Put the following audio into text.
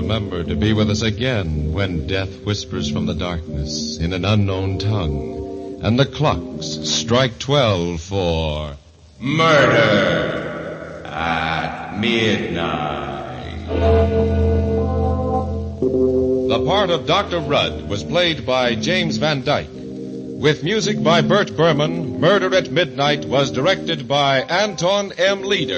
remember to be with us again when death whispers from the darkness in an unknown tongue, and the clocks strike 12 for Murder at Midnight. The part of Dr. Rudd was played by James Van Dyke. With music by Bert Berman, Murder at Midnight was directed by Anton M. Leader.